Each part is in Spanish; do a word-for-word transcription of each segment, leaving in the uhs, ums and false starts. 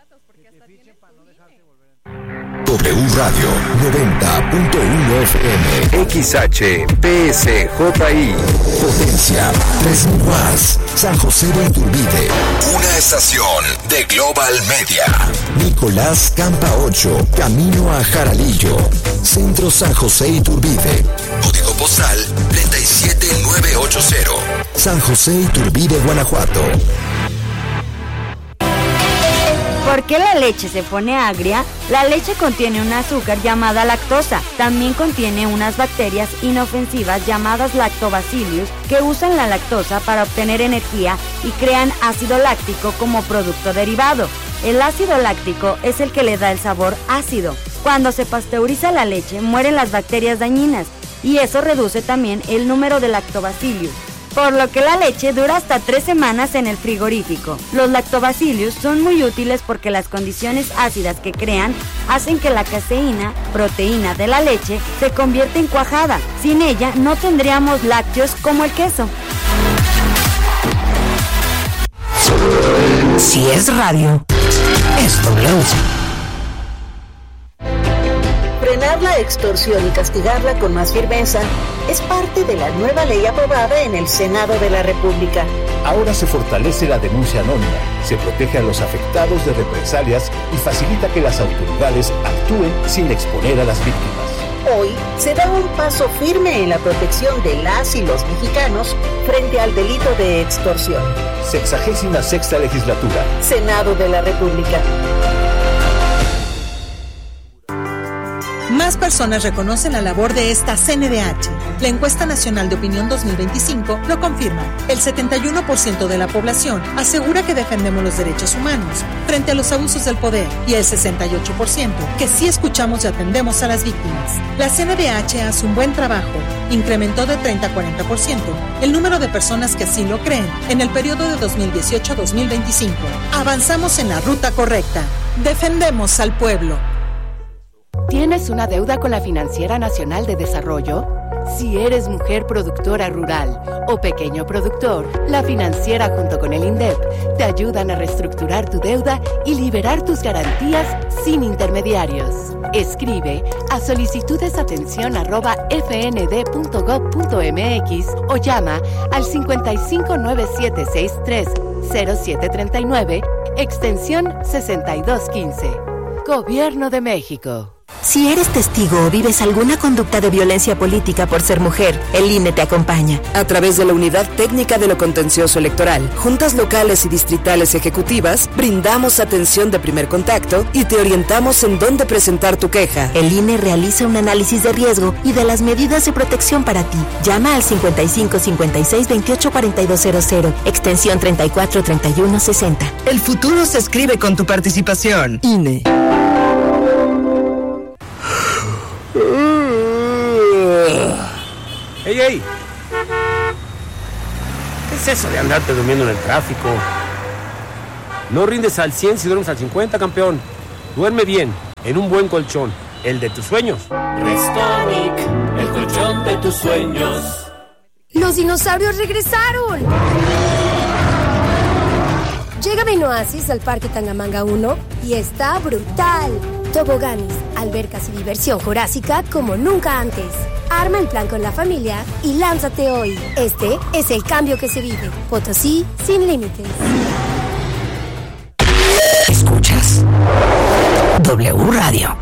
datos, porque que hasta te tiene para no dejarte volver a... W Radio noventa punto uno F M, X H P S J I, Potencia tres mil watts, San José de Iturbide, una estación de Global Media. Nicolás Campa ocho, camino a Jaralillo, Centro San José Iturbide, código postal treinta y siete mil novecientos ochenta, San José Iturbide, Guanajuato. ¿Por qué la leche se pone agria? La leche contiene un azúcar llamada lactosa. También contiene unas bacterias inofensivas llamadas lactobacillus que usan la lactosa para obtener energía y crean ácido láctico como producto derivado. El ácido láctico es el que le da el sabor ácido. Cuando se pasteuriza la leche, mueren las bacterias dañinas y eso reduce también el número de lactobacillus, por lo que la leche dura hasta tres semanas en el frigorífico. Los lactobacillus son muy útiles porque las condiciones ácidas que crean hacen que la caseína, proteína de la leche, se convierta en cuajada. Sin ella no tendríamos lácteos como el queso. Si es radio, es W. Frenar la extorsión y castigarla con más firmeza es parte de la nueva ley aprobada en el Senado de la República. Ahora se fortalece la denuncia anónima, se protege a los afectados de represalias y facilita que las autoridades actúen sin exponer a las víctimas. Hoy se da un paso firme en la protección de las y los mexicanos frente al delito de extorsión. Sexagésima sexta legislatura. Senado de la República. Más personas reconocen la labor de esta C N D H. La encuesta nacional de opinión dos mil veinticinco lo confirma. El setenta y uno por ciento de la población asegura que defendemos los derechos humanos frente a los abusos del poder y el sesenta y ocho por ciento que sí escuchamos y atendemos a las víctimas. La C N D H hace un buen trabajo. Incrementó de treinta a cuarenta por ciento el número de personas que así lo creen en el periodo de dos mil dieciocho a dos mil veinticinco. Avanzamos en la ruta correcta. Defendemos al pueblo. ¿Tienes una deuda con la Financiera Nacional de Desarrollo? Si eres mujer productora rural o pequeño productor, la Financiera junto con el INDEP te ayudan a reestructurar tu deuda y liberar tus garantías sin intermediarios. Escribe a solicitudesatención arroba f n d punto gob punto m x o llama al cincuenta y cinco nueve siete seis tres cero siete treinta y nueve, extensión sesenta y dos quince. Gobierno de México. Si eres testigo o vives alguna conducta de violencia política por ser mujer, el I N E te acompaña. A través de la Unidad Técnica de lo Contencioso Electoral, juntas locales y distritales ejecutivas, brindamos atención de primer contacto y te orientamos en dónde presentar tu queja. El I N E realiza un análisis de riesgo y de las medidas de protección para ti. Llama al cincuenta y cinco cincuenta y seis veintiocho cuarenta y dos cero cero, extensión treinta y cuatro treinta y uno sesenta. El futuro se escribe con tu participación. I N E. ¡Ey, ey! ¿Qué es eso de andarte durmiendo en el tráfico? No rindes al cien si duermes al cincuenta, campeón. Duerme bien, en un buen colchón, el de tus sueños. Restonic, el colchón de tus sueños. ¡Los dinosaurios regresaron! Llega Benoasis al Parque Tangamanga uno y está brutal. Toboganes, albercas y diversión jurásica como nunca antes. Arma el plan con la familia y lánzate hoy. Este es el cambio que se vive. Potosí sin límites. Escuchas W Radio.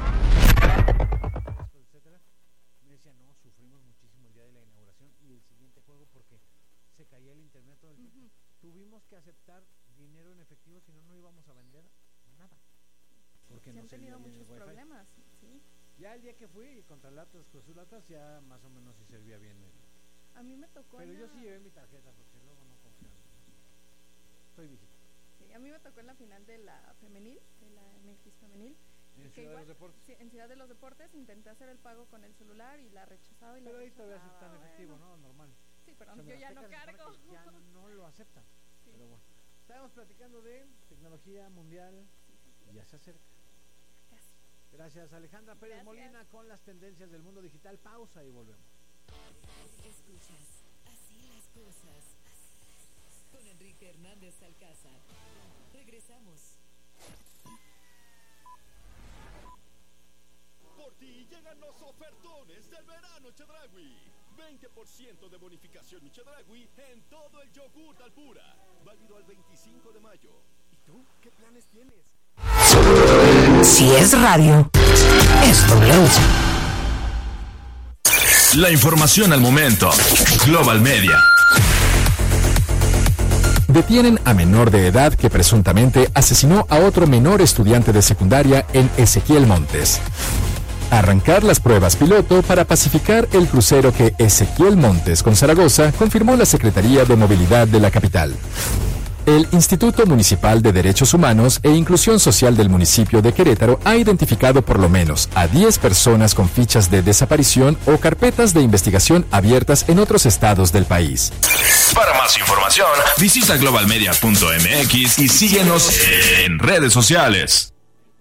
Ya el día que fui contra Latas, Cruz Latas, ya más o menos sí servía bien el... A mí me tocó. Pero la... yo sí llevé mi tarjeta porque luego no confío. Estoy viejito. Sí, a mí me tocó en la final de la femenil, de la M X femenil. ¿En Ciudad igual, de los Deportes? Sí, en Ciudad de los Deportes intenté hacer el pago con el celular y la rechazaba y pero la ahí todavía rechazaba, aceptan bueno. efectivo, ¿no? Normal. Sí, pero o sea, yo ya no cargo. Ya no lo aceptan. Sí. Pero bueno, estábamos platicando de tecnología mundial y ya se acerca. Gracias, Alejandra Pérez Gracias. Molina con las tendencias del mundo digital. Pausa y volvemos. Escuchas Así las cosas con Enrique Hernández Alcázar. Regresamos. buenos ofertones del verano Chedraui. veinte por ciento de bonificación Chedraui en todo el yogur Alpura. Válido al veinticinco de mayo. ¿Y tú qué planes tienes? Si es radio, es W. La información al momento. Global Media. Detienen a menor de edad que presuntamente asesinó a otro menor estudiante de secundaria en Ezequiel Montes. Arrancar las pruebas piloto para pacificar el crucero que Ezequiel Montes con Zaragoza, confirmó la Secretaría de Movilidad de la capital. El Instituto Municipal de Derechos Humanos e Inclusión Social del municipio de Querétaro ha identificado por lo menos a diez personas con fichas de desaparición o carpetas de investigación abiertas en otros estados del país. Para más información, visita global media punto m x y síguenos en redes sociales.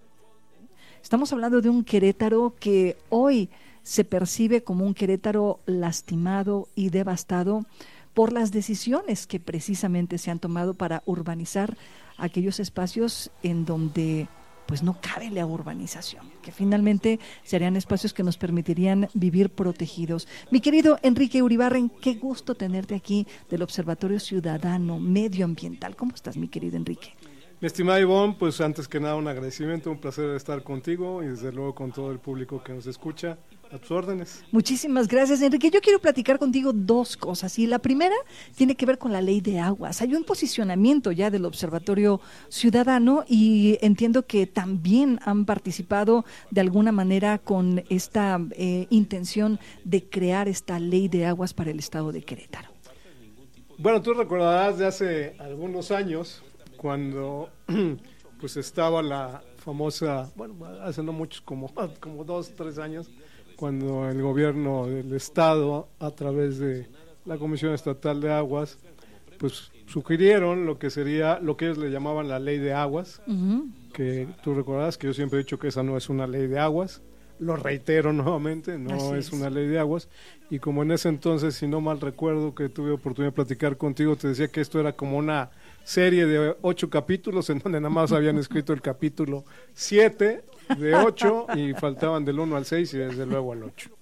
Estamos hablando de un Querétaro que hoy se percibe como un Querétaro lastimado y devastado por las decisiones que precisamente se han tomado para urbanizar aquellos espacios en donde pues no cabe la urbanización, que finalmente serían espacios que nos permitirían vivir protegidos. Mi querido Enrique Uribarren, qué gusto tenerte aquí del Observatorio Ciudadano Medioambiental. ¿Cómo estás, mi querido Enrique? Mi estimada Ivonne, pues antes que nada un agradecimiento, un placer estar contigo y desde luego con todo el público que nos escucha. A tus órdenes. Muchísimas gracias, Enrique. Yo quiero platicar contigo dos cosas, y la primera tiene que ver con la ley de aguas. Hay un posicionamiento ya del Observatorio Ciudadano y entiendo que también han participado de alguna manera con esta eh, intención de crear esta ley de aguas para el estado de Querétaro. Bueno, tú recordarás de hace algunos años cuando pues estaba la famosa, bueno, hace no muchos, como, como dos, tres años, cuando el gobierno del estado, a través de la Comisión Estatal de Aguas, pues sugirieron lo que sería, lo que ellos le llamaban la ley de aguas, uh-huh. que tú recordarás que yo siempre he dicho que esa no es una ley de aguas, lo reitero nuevamente, no es, es una ley de aguas, y como en ese entonces, si no mal recuerdo, que tuve oportunidad de platicar contigo, te decía que esto era como una serie de ocho capítulos, en donde nada más habían escrito el capítulo siete, de ocho, y faltaban del uno al seis y desde luego al ocho.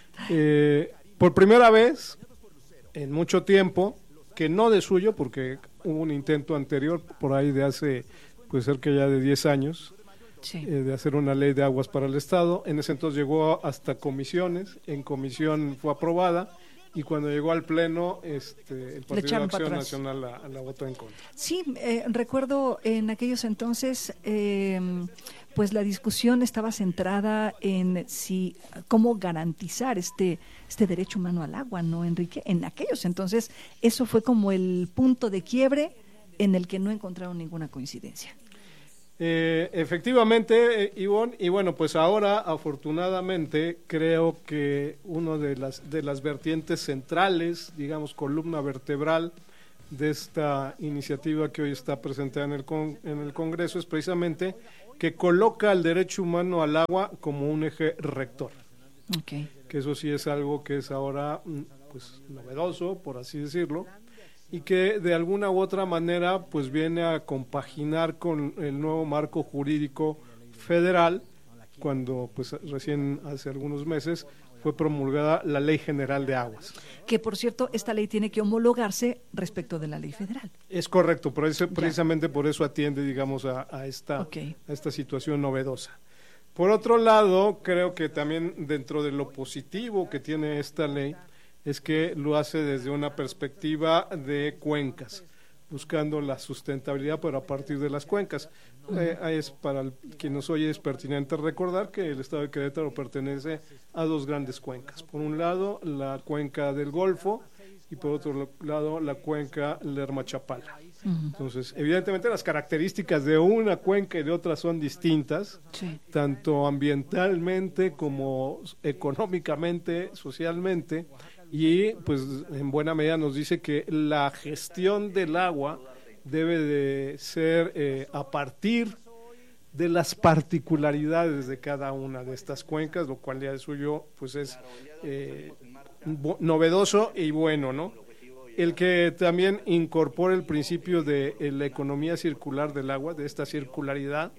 Eh, por primera vez en mucho tiempo, que no de suyo, porque hubo un intento anterior por ahí de hace pues cerca ya de diez años, sí. eh, de hacer una ley de aguas para el estado. En ese entonces llegó hasta comisiones, en comisión fue aprobada, y cuando llegó al pleno, este, el Partido de Acción Nacional la, la votó en contra. Sí, eh, recuerdo en aquellos entonces, eh, pues la discusión estaba centrada en si cómo garantizar este este derecho humano al agua, ¿no, Enrique? En aquellos entonces, eso fue como el punto de quiebre en el que no encontraron ninguna coincidencia. Eh, efectivamente, eh, Ivonne, y bueno, pues ahora afortunadamente creo que una de las de las vertientes centrales, digamos columna vertebral de esta iniciativa que hoy está presentada en el con, en el Congreso es precisamente que coloca el derecho humano al agua como un eje rector. Okay. Que eso sí es algo que es ahora pues novedoso, por así decirlo, y que de alguna u otra manera pues viene a compaginar con el nuevo marco jurídico federal, cuando pues recién hace algunos meses fue promulgada la Ley General de Aguas. Que por cierto, esta ley tiene que homologarse respecto de la ley federal. Es correcto, pero ese, precisamente por eso atiende, digamos, a, a, esta, okay. a esta situación novedosa. Por otro lado, creo que también dentro de lo positivo que tiene esta ley es que lo hace desde una perspectiva de cuencas, buscando la sustentabilidad, pero a partir de las cuencas. Eh, es para el, quien nos oye es pertinente recordar que el estado de Querétaro pertenece a dos grandes cuencas. Por un lado, la cuenca del Golfo, y por otro lado, la cuenca Lerma-Chapala. Uh-huh. Entonces, evidentemente las características de una cuenca y de otra son distintas, sí. tanto ambientalmente como económicamente, socialmente, y pues en buena medida nos dice que la gestión del agua debe de ser eh, a partir de las particularidades de cada una de estas cuencas, lo cual ya de suyo pues es eh, novedoso y bueno, ¿no? El que también incorpore el principio de eh, la economía circular del agua, de esta circularidad,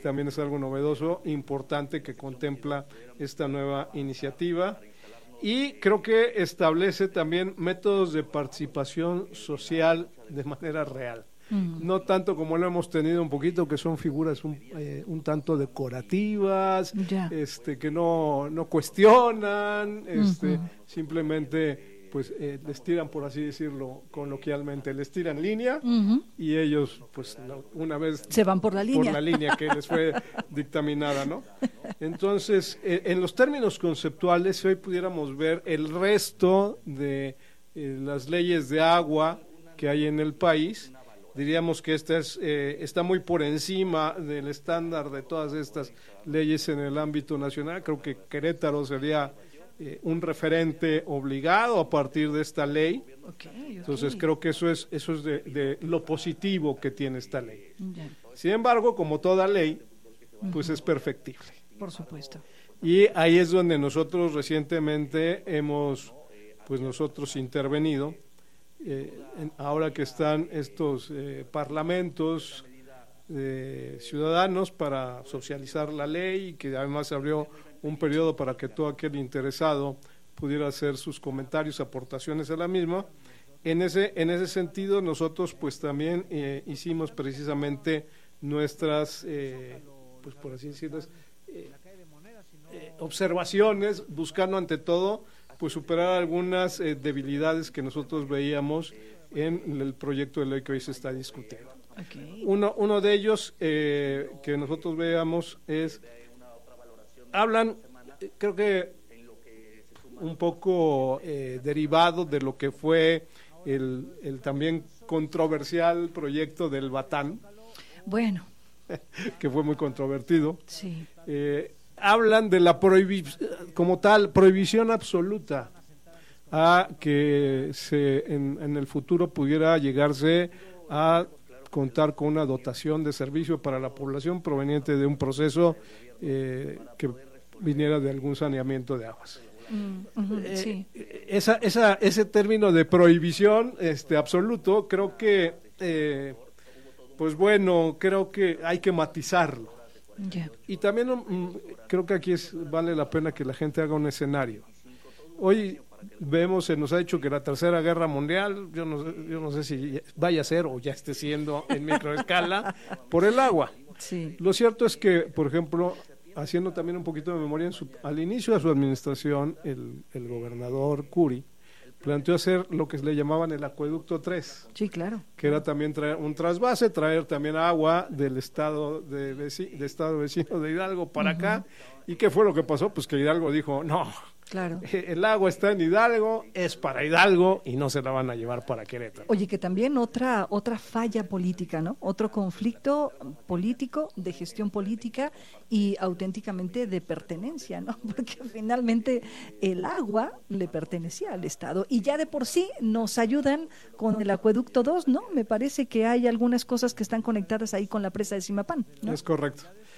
también es algo novedoso, importante que contempla esta nueva iniciativa. Y creo que establece también métodos de participación social de manera real. Mm. No tanto como lo hemos tenido un poquito, que son figuras un, eh, un tanto decorativas, yeah. este, que no, no cuestionan, este, uh-huh. simplemente pues eh, les tiran, por así decirlo coloquialmente, les tiran línea uh-huh. y ellos pues una vez se van por la línea, por la línea que les fue dictaminada, ¿no? Entonces, eh, en los términos conceptuales, si hoy pudiéramos ver el resto de eh, las leyes de agua que hay en el país, diríamos que esta es, eh, está muy por encima del estándar de todas estas leyes en el ámbito nacional. Creo que Querétaro sería eh, un referente obligado a partir de esta ley. Okay, okay. Entonces creo que eso es, eso es de, de lo positivo que tiene esta ley. Yeah. Sin embargo, como toda ley, pues uh-huh. es perfectible. Por supuesto. Y ahí es donde nosotros recientemente hemos, pues nosotros intervenido. Eh, en, ahora que están estos eh, parlamentos eh, ciudadanos para socializar la ley y que además se abrió un periodo para que todo aquel interesado pudiera hacer sus comentarios, aportaciones a la misma. En ese, en ese sentido nosotros pues también eh, hicimos precisamente nuestras, eh, pues por así decirlo, eh, eh, observaciones, buscando ante todo pues superar algunas eh, debilidades que nosotros veíamos en el proyecto de ley que hoy se está discutiendo. Okay. Uno, uno de ellos eh, que nosotros veamos es, hablan, eh, creo que un poco eh, derivado de lo que fue el, el también controversial proyecto del Batán. Bueno. Que fue muy controvertido. Sí. Eh, hablan de la prohibición, como tal, prohibición absoluta a que se en, en el futuro pudiera llegarse a contar con una dotación de servicio para la población proveniente de un proceso eh, que viniera de algún saneamiento de aguas. Mm, uh-huh, eh, sí. esa, esa, ese término de prohibición este, absoluto, creo que, eh, pues bueno, creo que hay que matizarlo. Yeah. Y también um, creo que aquí es, vale la pena que la gente haga un escenario. Hoy vemos, se nos ha dicho que la tercera guerra mundial, yo no, yo no sé si vaya a ser o ya esté siendo en microescala, por el agua. Sí. Lo cierto es que, por ejemplo, haciendo también un poquito de memoria, en su, al inicio de su administración, el, el gobernador Curi planteó hacer lo que le llamaban el acueducto tres. Sí, claro. Que era también traer un trasvase, traer también agua del estado de, veci- de estado vecino de Hidalgo para uh-huh. acá. ¿Y qué fue lo que pasó? Pues que Hidalgo dijo, no, claro. el agua está en Hidalgo, es para Hidalgo y no se la van a llevar para Querétaro. Oye, que también otra otra falla política, ¿no? Otro conflicto político, de gestión política y auténticamente de pertenencia, ¿no? Porque finalmente el agua le pertenecía al Estado y ya de por sí nos ayudan con el acueducto dos, ¿no? Me parece que hay algunas cosas que están conectadas ahí con la presa de Zimapán, ¿no? Es correcto.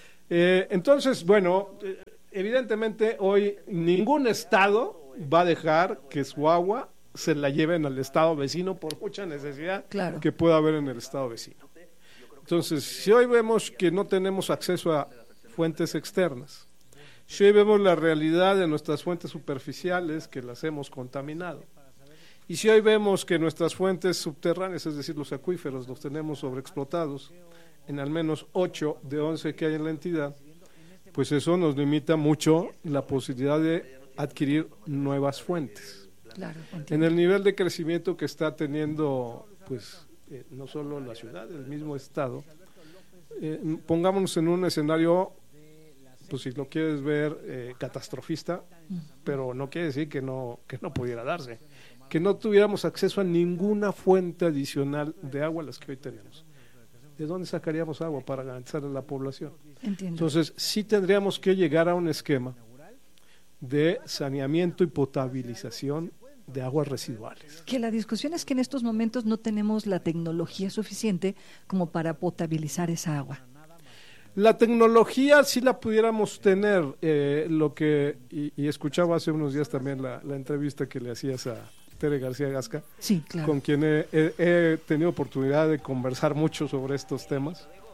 Eh, entonces, bueno, eh, evidentemente hoy ningún estado va a dejar que su agua se la lleven al estado vecino por mucha necesidad claro. que pueda haber en el estado vecino. Entonces, si hoy vemos que no tenemos acceso a fuentes externas, si hoy vemos la realidad de nuestras fuentes superficiales que las hemos contaminado, y si hoy vemos que nuestras fuentes subterráneas, es decir, los acuíferos, los tenemos sobreexplotados en al menos ocho de once que hay en la entidad, pues eso nos limita mucho la posibilidad de adquirir nuevas fuentes. Claro, en el nivel de crecimiento que está teniendo, pues, eh, no solo la ciudad, el mismo estado, eh, pongámonos en un escenario, pues si lo quieres ver, eh, catastrofista, uh-huh. pero no quiere decir que no, que no pudiera darse, que no tuviéramos acceso a ninguna fuente adicional de agua a las que hoy tenemos. ¿De dónde sacaríamos agua para garantizar a la población? Entiendo. Entonces, sí tendríamos que llegar a un esquema de saneamiento y potabilización de aguas residuales. Que la discusión es que en estos momentos no tenemos la tecnología suficiente como para potabilizar esa agua. La tecnología sí la pudiéramos tener, eh, lo que, y, y escuchaba hace unos días también la, la entrevista que le hacías a Tere García Gasca, sí, claro. con quien he, he, he tenido oportunidad de conversar mucho sobre estos temas.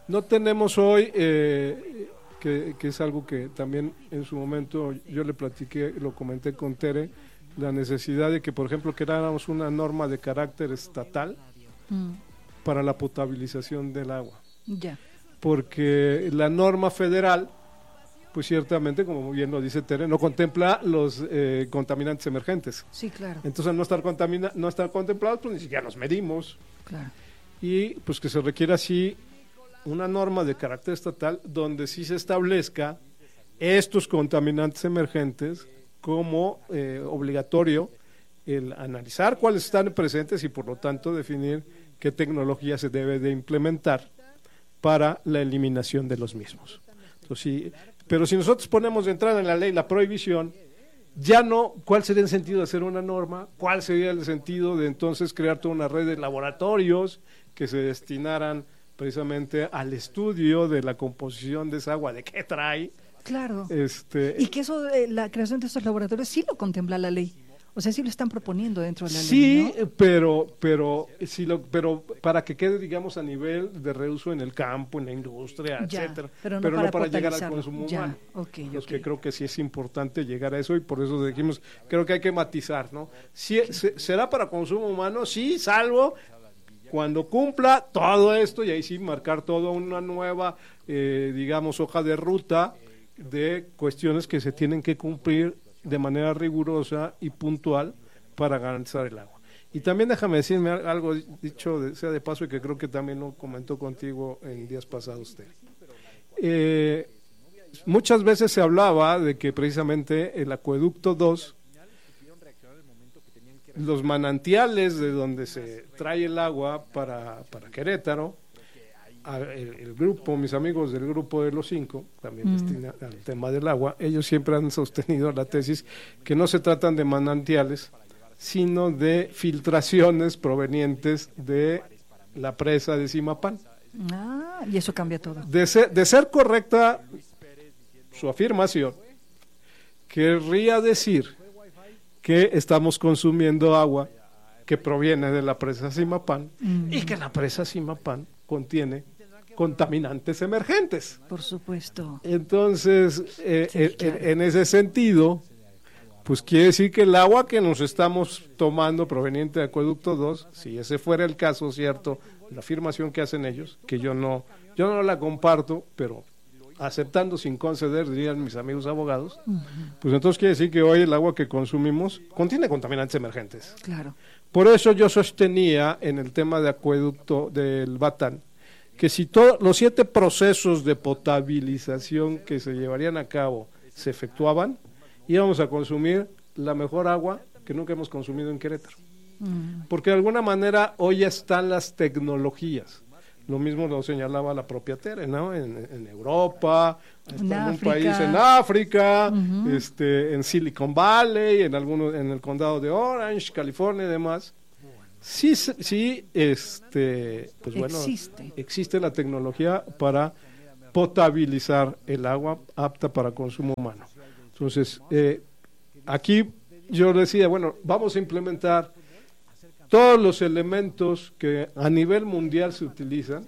No tenemos hoy, eh, que, que es algo que también en su momento yo le platiqué, lo comenté con Tere, la necesidad de que, por ejemplo, creáramos una norma de carácter estatal mm. para la potabilización del agua. Ya. Porque la norma federal, pues ciertamente, como bien lo dice Tere, no contempla los eh, contaminantes emergentes. Sí, claro. Entonces, al no estar, contamina, no estar contemplados, pues ni siquiera los medimos. Claro. Y pues que se requiere así una norma de carácter estatal donde sí se establezca estos contaminantes emergentes como eh, obligatorio el analizar cuáles están presentes y por lo tanto definir qué tecnología se debe de implementar para la eliminación de los mismos. Entonces, sí, pero si nosotros ponemos de entrada en la ley la prohibición, ya no, ¿cuál sería el sentido de hacer una norma? ¿Cuál sería el sentido de entonces crear toda una red de laboratorios que se destinaran precisamente al estudio de la composición de esa agua, de qué trae? Claro. Este, y que eso, eh, la creación de estos laboratorios sí lo contempla la ley. O sea, sí lo están proponiendo dentro de la sí, ley, Sí, ¿no? pero, pero, sí lo, pero para que quede, digamos, a nivel de reuso en el campo, en la industria, ya, etcétera, pero no pero para, no para llegar al consumo ya, humano. Okay, Los okay. que creo que sí es importante llegar a eso y por eso dijimos, creo que hay que matizar, ¿no? Si, se, ¿será para consumo humano? Sí, salvo cuando cumpla todo esto y ahí sí marcar toda una nueva, eh, digamos, hoja de ruta de cuestiones que se tienen que cumplir de manera rigurosa y puntual para garantizar el agua. Y también déjame decirme algo dicho de, sea de paso y que creo que también lo comentó contigo en días pasados usted. Eh, muchas veces se hablaba de que precisamente el acueducto dos, los manantiales de donde se trae el agua para, para Querétaro, el, el grupo, mis amigos del grupo de los cinco, también mm. destina al tema del agua, ellos siempre han sostenido la tesis que no se tratan de manantiales, sino de filtraciones provenientes de la presa de Zimapán. Ah, y eso cambia todo. De ser, de ser correcta su afirmación, querría decir que estamos consumiendo agua que proviene de la presa Zimapán mm. y que la presa Zimapán contiene contaminantes emergentes. Por supuesto. Entonces, eh, sí, claro. en, en ese sentido, pues quiere decir que el agua que nos estamos tomando proveniente de Acueducto dos, si ese fuera el caso, cierto, la afirmación que hacen ellos, que yo no, yo no la comparto, pero aceptando sin conceder, dirían mis amigos abogados, uh-huh. pues entonces quiere decir que hoy el agua que consumimos contiene contaminantes emergentes. Claro. Por eso yo sostenía en el tema de acueducto del Batán, que si todos los siete procesos de potabilización que se llevarían a cabo se efectuaban, íbamos a consumir la mejor agua que nunca hemos consumido en Querétaro. Uh-huh. Porque de alguna manera hoy ya están las tecnologías. Lo mismo lo señalaba la propia Tere, ¿no? En, en Europa, en algún país en África, uh-huh. este, en Silicon Valley, en algunos, en el condado de Orange, California y demás. Sí, sí, este, pues bueno, existe. existe la tecnología para potabilizar el agua apta para consumo humano. Entonces, eh, aquí yo decía, bueno, vamos a implementar todos los elementos que a nivel mundial se utilizan,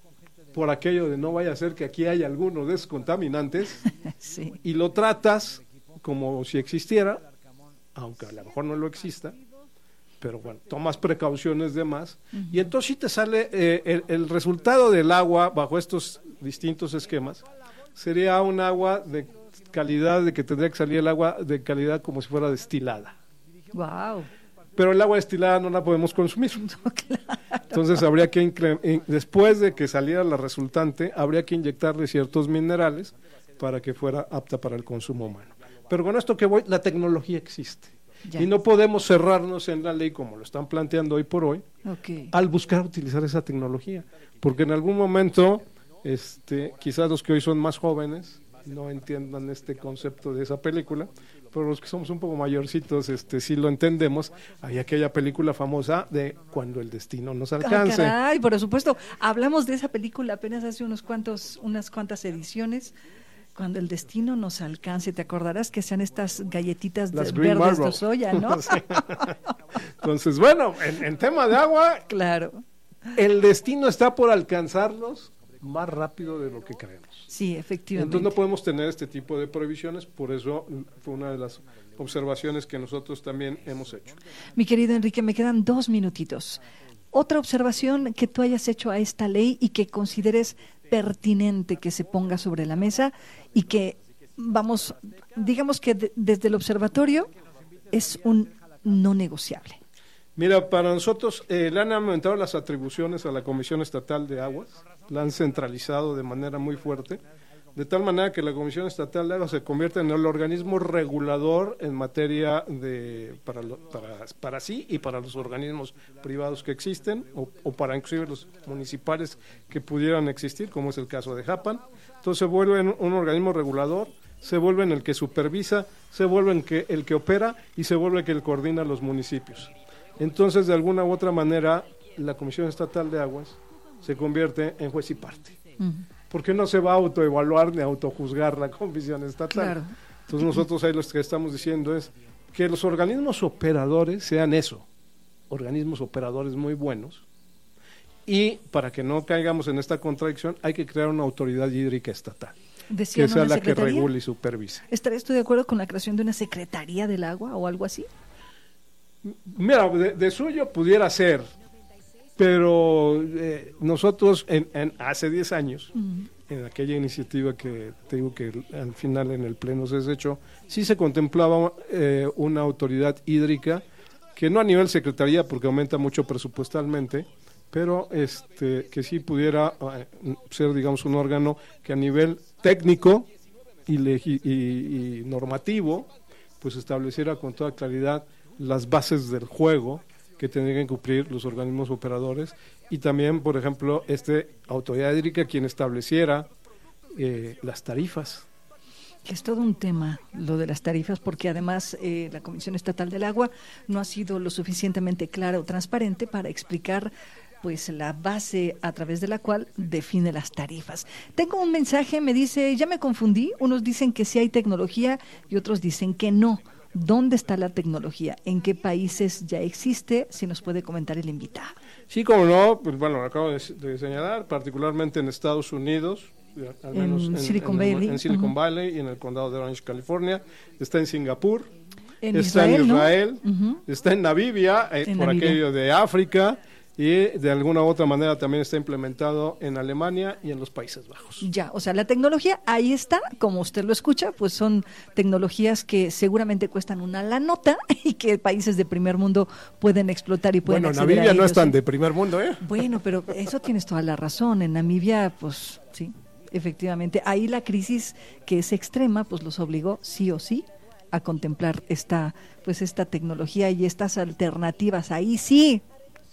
por aquello de no vaya a ser que aquí haya alguno de esos contaminantes, sí. y lo tratas como si existiera, aunque a lo mejor no lo exista, pero bueno, tomas precauciones de más, uh-huh. y entonces sí te sale eh, el, el resultado del agua bajo estos distintos esquemas, sería un agua de calidad, de que tendría que salir el agua de calidad como si fuera destilada. Wow. Pero el agua destilada no la podemos consumir. No, claro. Entonces habría que, incre- después de que saliera la resultante, habría que inyectarle ciertos minerales para que fuera apta para el consumo humano. Pero con esto que voy, la tecnología existe. Ya. Y no podemos cerrarnos en la ley como lo están planteando hoy por hoy, okay. al buscar utilizar esa tecnología. Porque en algún momento, este, quizás los que hoy son más jóvenes no entiendan este concepto de esa película, pero los que somos un poco mayorcitos, este, sí lo entendemos. Hay aquella película famosa de Cuando el destino nos alcance. Ah, caray, por supuesto, hablamos de esa película apenas hace unos cuantos, unas cuantas ediciones. Cuando el destino nos alcance, te acordarás que sean estas galletitas de verdes de soya, ¿no? Sí. Entonces, bueno, en, en tema de agua, claro, el destino está por alcanzarnos más rápido de lo que creemos. Sí, efectivamente. Entonces no podemos tener este tipo de prohibiciones, por eso fue una de las observaciones que nosotros también hemos hecho. Mi querido Enrique, me quedan dos minutitos. Otra observación que tú hayas hecho a esta ley y que consideres pertinente que se ponga sobre la mesa y que, vamos, digamos que de, desde el observatorio es un no negociable. Mira, para nosotros eh, le han aumentado las atribuciones a la Comisión Estatal de Aguas, la han centralizado de manera muy fuerte, de tal manera que la Comisión Estatal de Aguas se convierte en el organismo regulador en materia de para, lo, para, para sí y para los organismos privados que existen, o, o para inclusive los municipales que pudieran existir, como es el caso de Japan. Entonces se vuelve un, un organismo regulador, se vuelve en el que supervisa, se vuelve en que, el que opera y se vuelve el que coordina los municipios. Entonces, de alguna u otra manera, la Comisión Estatal de Aguas se convierte en juez y parte. Uh-huh. Porque no se va a autoevaluar ni a autojuzgar la Comisión Estatal. Claro. Entonces, nosotros ahí lo que estamos diciendo es que los organismos operadores sean eso, organismos operadores muy buenos, y para que no caigamos en esta contradicción, hay que crear una autoridad hídrica estatal. Decía, que sea ¿no, la que regule y supervise. ¿Estarías tú de acuerdo con la creación de una Secretaría del Agua o algo así? Mira, de, de suyo pudiera ser, pero eh, nosotros en, en hace diez años, uh-huh. en aquella iniciativa que te digo que al final en el Pleno se desechó, sí se contemplaba eh, una autoridad hídrica, que no a nivel secretaría porque aumenta mucho presupuestalmente, pero este que sí pudiera eh, ser, digamos, un órgano que a nivel técnico y, legi- y, y normativo, pues estableciera con toda claridad las bases del juego que tendrían que cumplir los organismos operadores, y también, por ejemplo, este autoridad hídrica quien estableciera eh, las tarifas. Que es todo un tema lo de las tarifas, porque además eh, la Comisión Estatal del Agua no ha sido lo suficientemente clara o transparente para explicar pues la base a través de la cual define las tarifas. Tengo un mensaje, me dice, ya me confundí, unos dicen que sí hay tecnología y otros dicen que no. ¿Dónde está la tecnología? ¿En qué países ya existe? Si nos puede comentar el invitado. Sí, como no, pues bueno, lo acabo de, de señalar, particularmente en Estados Unidos, al menos en, en Silicon en, Valley, en Silicon uh-huh. Valley y en el condado de Orange, California, está en Singapur, en está Israel, en Israel, ¿no? uh-huh. está en Namibia, eh, en por Namibia. aquello de África, y de alguna u otra manera también está implementado en Alemania y en los Países Bajos. Ya, o sea, la tecnología ahí está, como usted lo escucha, pues son tecnologías que seguramente cuestan una la nota y que países de primer mundo pueden explotar y pueden bueno, acceder Namibia a no ellos. es tan de primer mundo, ¿eh? Bueno, pero eso tienes toda la razón. En Namibia, pues sí, efectivamente. Ahí la crisis que es extrema, pues los obligó sí o sí a contemplar esta, pues esta tecnología y estas alternativas. Ahí sí,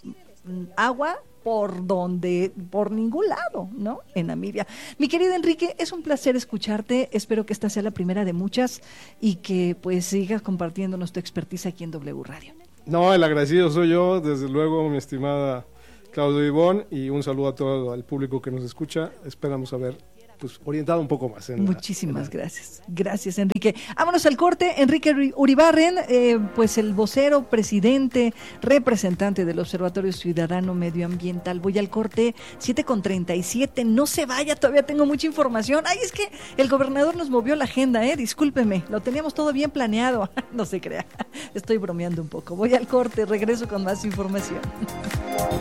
agua por donde, por ningún lado, ¿no? En Namibia. Mi querido Enrique, es un placer escucharte, espero que esta sea la primera de muchas y que pues sigas compartiéndonos tu expertise aquí en W Radio. No, el agradecido soy yo, desde luego, mi estimada Claudio Ivón, y un saludo a todo el público que nos escucha, esperamos haber pues orientado un poco más. En Muchísimas la, en la... gracias. Gracias, Enrique. Vámonos al corte. Enrique Uribarren, eh, pues el vocero, presidente, representante del Observatorio Ciudadano Medioambiental. Voy al corte, siete con treinta y siete. No se vaya, todavía tengo mucha información. Ay, es que el gobernador nos movió la agenda, eh, discúlpeme. Lo teníamos todo bien planeado. No se crea. Estoy bromeando un poco. Voy al corte, regreso con más información.